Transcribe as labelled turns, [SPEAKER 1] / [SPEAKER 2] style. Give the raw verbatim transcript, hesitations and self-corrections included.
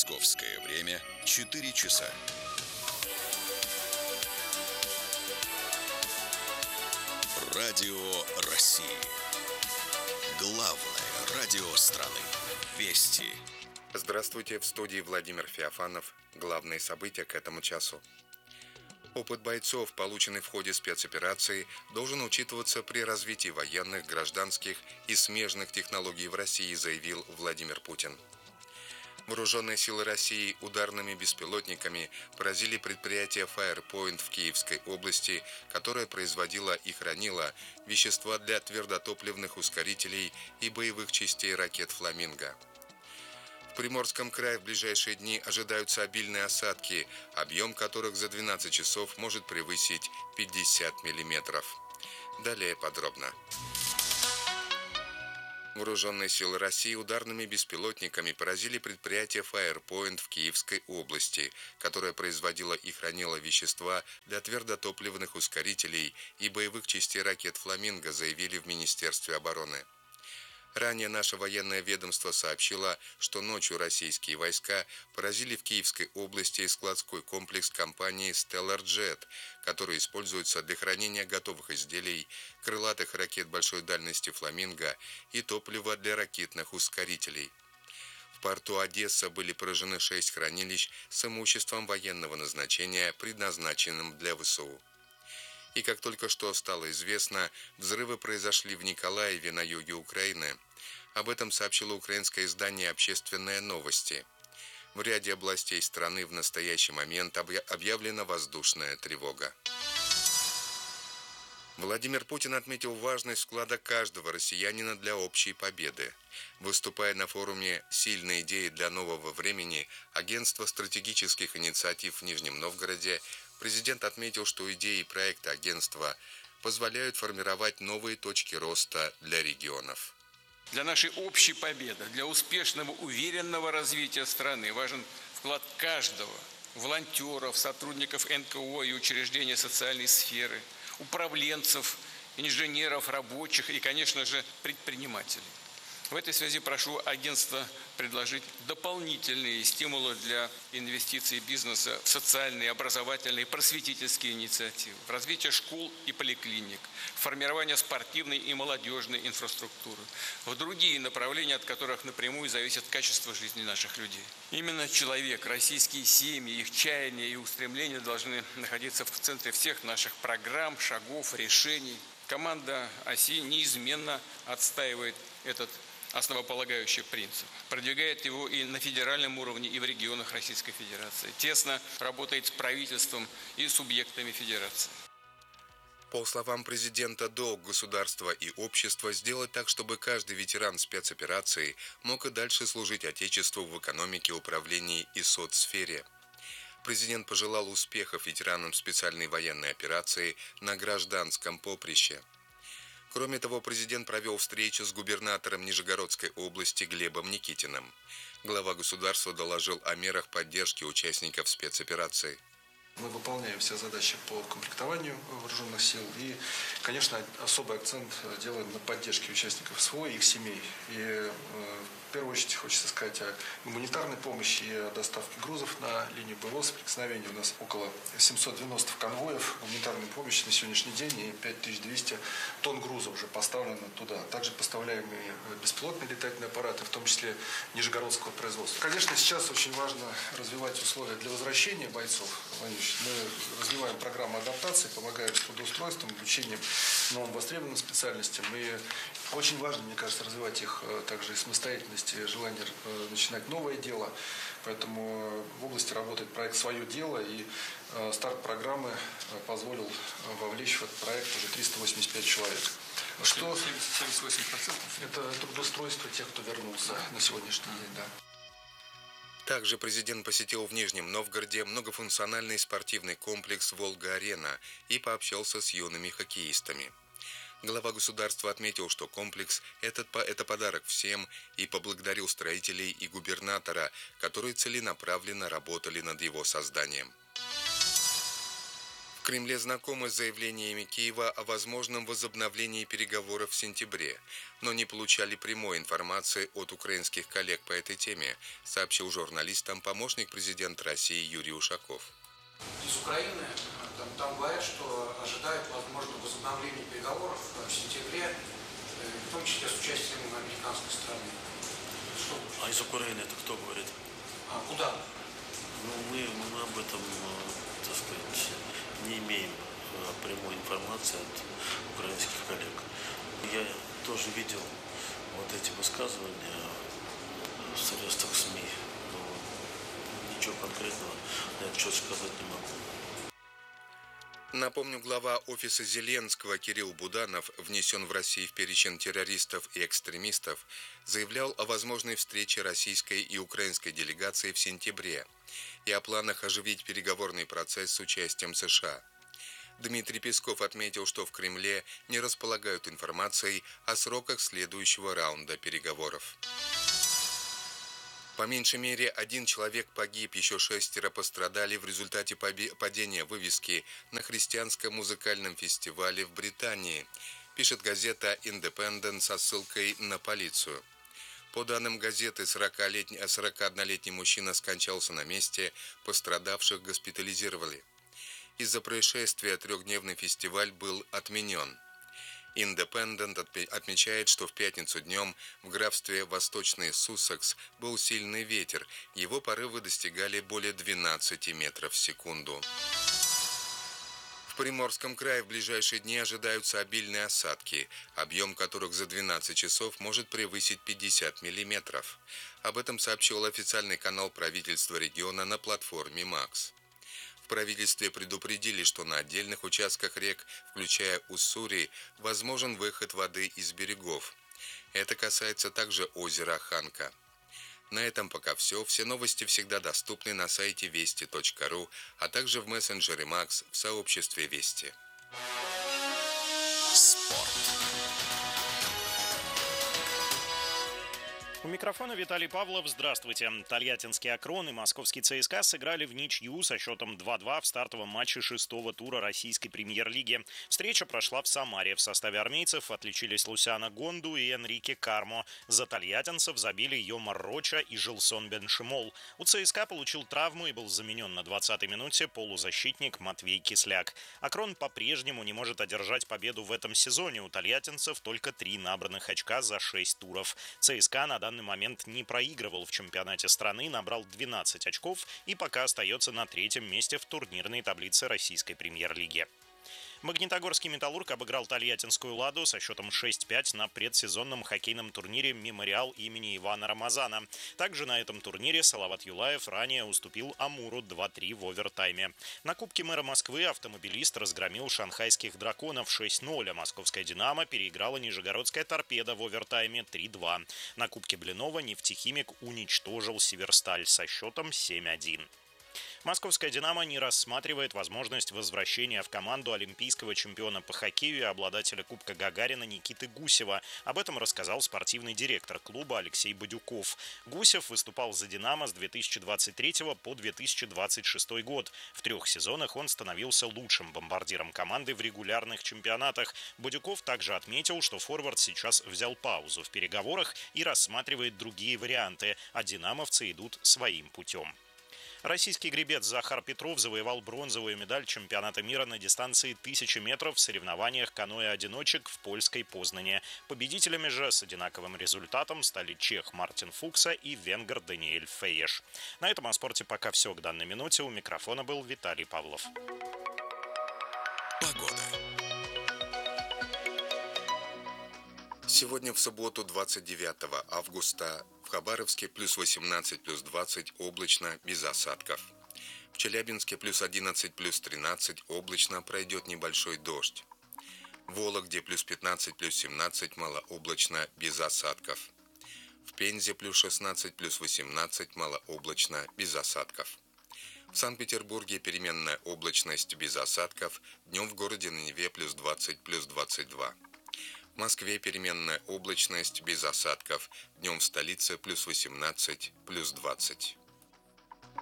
[SPEAKER 1] Московское время четыре часа. Радио России. Главное радио страны. Вести.
[SPEAKER 2] Здравствуйте, в студии Владимир Феофанов. Главные события к этому часу. Опыт бойцов, полученный в ходе спецоперации, должен учитываться при развитии военных, гражданских и смежных технологий в России, заявил Владимир Путин. Вооруженные силы России ударными беспилотниками поразили предприятие Firepoint в Киевской области, которое производило и хранило вещества для твердотопливных ускорителей и боевых частей ракет «Фламинго». В Приморском крае в ближайшие дни ожидаются обильные осадки, объем которых за двенадцать часов может превысить пятьдесят миллиметров. Далее подробно. Вооруженные силы России ударными беспилотниками поразили предприятие Firepoint в Киевской области, которое производило и хранило вещества для твердотопливных ускорителей и боевых частей ракет «Фламинго», заявили в Министерстве обороны. Ранее наше военное ведомство сообщило, что ночью российские войска поразили в Киевской области складской комплекс компании Stellar Jet, который используется для хранения готовых изделий, крылатых ракет большой дальности «Фламинго» и топлива для ракетных ускорителей. В порту Одесса были поражены шесть хранилищ с имуществом военного назначения, предназначенным для ВСУ. И как только что стало известно, взрывы произошли в Николаеве на юге Украины. Об этом сообщило украинское издание «Общественные новости». В ряде областей страны в настоящий момент объявлена воздушная тревога. Владимир Путин отметил важность вклада каждого россиянина для общей победы. Выступая на форуме «Сильные идеи для нового времени» Агентства стратегических инициатив в Нижнем Новгороде, президент отметил, что идеи и проекты агентства позволяют формировать новые точки роста для регионов.
[SPEAKER 3] Для нашей общей победы, для успешного, уверенного развития страны важен вклад каждого – волонтеров, сотрудников эн ка о и учреждений социальной сферы, управленцев, инженеров, рабочих и, конечно же, предпринимателей. В этой связи прошу агентство предложить дополнительные стимулы для инвестиций бизнеса в социальные, образовательные, просветительские инициативы, в развитие школ и поликлиник, в формирование спортивной и молодежной инфраструктуры, в другие направления, от которых напрямую зависит качество жизни наших людей. Именно человек, российские семьи, их чаяния и устремления должны находиться в центре всех наших программ, шагов, решений. Команда ОСИ неизменно отстаивает этот основополагающий принцип. Продвигает его и на федеральном уровне, и в регионах Российской Федерации. Тесно работает с правительством и субъектами Федерации.
[SPEAKER 2] По словам президента, долг государства и общества сделать так, чтобы каждый ветеран спецоперации мог и дальше служить Отечеству в экономике, управлении и соцсфере. Президент пожелал успехов ветеранам специальной военной операции на гражданском поприще. Кроме того, президент провел встречу с губернатором Нижегородской области Глебом Никитиным. Глава государства доложил о мерах поддержки участников спецоперации.
[SPEAKER 4] Мы выполняем все задачи по комплектованию вооруженных сил и, конечно, особый акцент делаем на поддержке участников СВО и их семей. И в первую очередь хочется сказать о гуманитарной помощи и о доставке грузов на линию боевого соприкосновения. У нас около семьсот девяносто конвоев гуманитарной помощи на сегодняшний день и пять тысяч двести тонн груза уже поставлено туда. Также поставляем и беспилотные летательные аппараты, в том числе нижегородского производства. Конечно, сейчас очень важно развивать условия для возвращения бойцов. Мы развиваем программу адаптации, помогаем с трудоустройством, обучением новым востребованным специальностям. И очень важно, мне кажется, развивать их также и самостоятельность, желание начинать новое дело. Поэтому в области работает проект «Свое дело», и старт программы позволил вовлечь в этот проект уже триста восемьдесят пять человек. Что
[SPEAKER 3] семьдесят восемь процентов
[SPEAKER 4] это трудоустройство тех, кто вернулся на сегодняшний день, да.
[SPEAKER 2] Также президент посетил в Нижнем Новгороде многофункциональный спортивный комплекс «Волга-Арена» и пообщался с юными хоккеистами. Глава государства отметил, что комплекс этот, – это подарок всем, и поблагодарил строителей и губернатора, которые целенаправленно работали над его созданием. В В Кремле знакомы с заявлениями Киева о возможном возобновлении переговоров в сентябре, но не получали прямой информации от украинских коллег по этой теме, сообщил журналистам помощник президента России Юрий Ушаков.
[SPEAKER 5] Из Украины там, там говорят, что ожидают возможного возобновления переговоров в сентябре, в том числе с участием американской страны. Что?
[SPEAKER 6] А из Украины это кто говорит?
[SPEAKER 5] А куда?
[SPEAKER 6] Ну, мы, мы об этом, так сказать, не имеем прямой информации от украинских коллег. Я тоже видел вот эти высказывания в средствах СМИ, но ничего конкретного на этот счет сказать не могу.
[SPEAKER 2] Напомню, глава офиса Зеленского Кирилл Буданов, внесен в Россию в перечень террористов и экстремистов, заявлял о возможной встрече российской и украинской делегации в сентябре и о планах оживить переговорный процесс с участием США. Дмитрий Песков отметил, что в Кремле не располагают информацией о сроках следующего раунда переговоров. По меньшей мере, один человек погиб, еще шестеро пострадали в результате падения вывески на христианском музыкальном фестивале в Британии, пишет газета «Индепендент» со ссылкой на полицию. По данным газеты, сорокаоднолетний мужчина скончался на месте, пострадавших госпитализировали. Из-за происшествия трехдневный фестиваль был отменен. «Индепендент» отмечает, что в пятницу днем в графстве Восточный Суссекс был сильный ветер. Его порывы достигали более двенадцати метров в секунду. В Приморском крае в ближайшие дни ожидаются обильные осадки, объем которых за двенадцать часов может превысить пятьдесят миллиметров. Об этом сообщил официальный канал правительства региона на платформе «Макс». В правительстве предупредили, что на отдельных участках рек, включая Уссури, возможен выход воды из берегов. Это касается также озера Ханка. На этом пока все. Все новости всегда доступны на сайте вести точка ру, а также в мессенджере Макс в сообществе Вести.
[SPEAKER 1] Спорт.
[SPEAKER 7] У микрофона Виталий Павлов. Здравствуйте. Тольяттинский «Акрон» и московский ЦСКА сыграли в ничью со счетом два-два в стартовом матче шестого тура российской премьер-лиги. Встреча прошла в Самаре. В составе армейцев отличились Лусиано Гонду и Энрике Кармо. За тольяттинцев забили Йомар Роча и Жилсон Беншимол. У ЦСКА получил травму и был заменен на двадцатой минуте полузащитник Матвей Кисляк. «Акрон» по-прежнему не может одержать победу в этом сезоне. У тольяттинцев только три набранных очка за шесть туров. ЦСКА на данный момент не проигрывал в чемпионате страны, набрал двенадцать очков и пока остается на третьем месте в турнирной таблице российской премьер-лиги. Магнитогорский «Металлург» обыграл тольяттинскую «Ладу» со счетом шесть-пять на предсезонном хоккейном турнире «Мемориал» имени Ивана Рамазана. Также на этом турнире Салават Юлаев ранее уступил «Амуру» два-три в овертайме. На Кубке мэра Москвы автомобилист разгромил шанхайских «Драконов» шесть-ноль, а московская «Динамо» переиграла нижегородская «Торпедо» в овертайме три-два. На Кубке Блинова «Нефтехимик» уничтожил «Северсталь» со счетом семь-один. Московская «Динамо» не рассматривает возможность возвращения в команду олимпийского чемпиона по хоккею и обладателя Кубка Гагарина Никиты Гусева. Об этом рассказал спортивный директор клуба Алексей Бадюков. Гусев выступал за «Динамо» с две тысячи двадцать третьего по две тысячи двадцать шестой год. В трех сезонах он становился лучшим бомбардиром команды в регулярных чемпионатах. Бадюков также отметил, что форвард сейчас взял паузу в переговорах и рассматривает другие варианты, а «Динамовцы» идут своим путем. Российский гребец Захар Петров завоевал бронзовую медаль чемпионата мира на дистанции тысяча метров в соревнованиях каноэ-одиночек в польской Познане. Победителями же с одинаковым результатом стали чех Мартин Фукса и венгр Даниэль Фейеш. На этом о спорте пока все к данной минуте. У микрофона был Виталий Павлов.
[SPEAKER 1] Погода.
[SPEAKER 2] Сегодня в субботу, двадцать девятого августа, в Хабаровске плюс восемнадцать, плюс двадцать, облачно, без осадков. В Челябинске плюс одиннадцать, плюс тринадцать, облачно, пройдет небольшой дождь. В Вологде плюс пятнадцать, плюс семнадцать, малооблачно, без осадков. В Пензе плюс шестнадцать, плюс восемнадцать, малооблачно, без осадков. В Санкт-Петербурге переменная облачность, без осадков, днем в городе на Неве плюс двадцать, плюс двадцать два. В Москве переменная облачность, без осадков, днем в столице плюс восемнадцать, плюс двадцать.